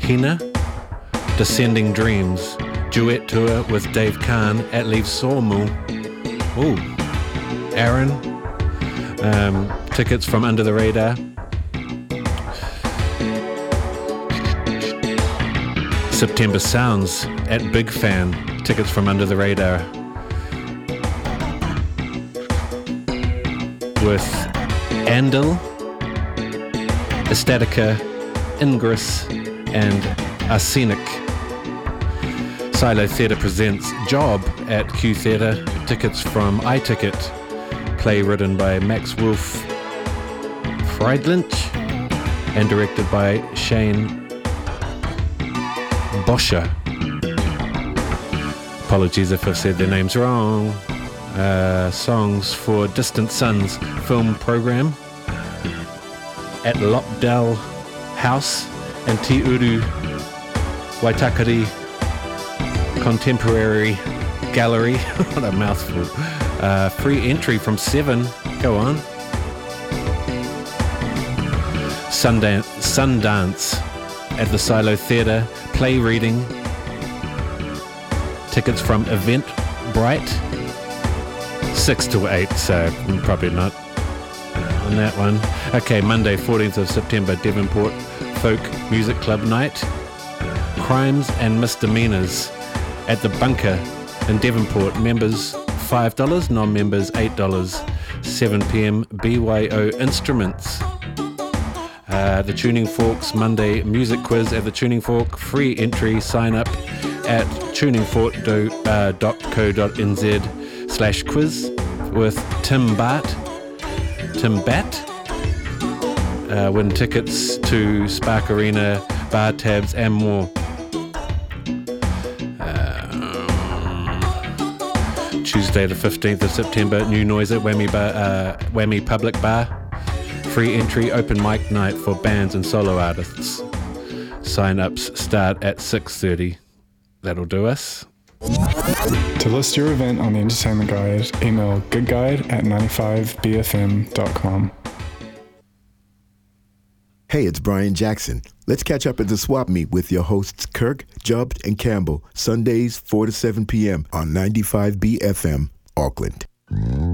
Hina, Descending Dreams, duet tour with Dave Kahn at Leave Sawmill. Ooh, Aaron, tickets from Under the Radar. September Sounds at Big Fan, tickets from Under the Radar. With Andal, Estatica, Ingress, and Arsenic. Silo Theatre presents Job at Q Theatre, tickets from iTicket. Play written by Max Wolf Friedlynch and directed by Shane Boscher. Apologies if I've said their names wrong. Songs for Distant Suns film program at Lopdale House and Te Uru Waitakere Contemporary Gallery. What a mouthful. Free entry from 7. Go on. Sundance at the Silo Theatre. Play reading. Tickets from Eventbrite. 6 to 8, so probably not on that one. Okay, Monday, 14th of September, Devonport Folk Music Club Night. Crimes and Misdemeanors at the Bunker in Devonport. Members $5, non-members $8. 7 p.m. BYO Instruments. The Tuning Forks Monday Music Quiz at the Tuning Fork. Free entry. Sign up at tuningfork.co.nz/quiz with Tim Batt. Win tickets to Spark Arena, bar tabs and more. Tuesday the 15th of September, New Noise at Whammy Public Bar. Free entry, open mic night for bands and solo artists. Sign-ups start at 6:30. That'll do us. To list your event on the Entertainment Guide, email goodguide@95bfm.com. Hey, it's Brian Jackson. Let's catch up at the Swap Meet with your hosts Kirk, Jubbed, and Campbell, Sundays 4 to 7 p.m. on 95BFM, Auckland.